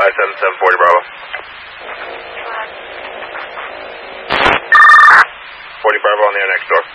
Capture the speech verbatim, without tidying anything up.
five seven seven, forty Bravo. forty Bravo on the air next door.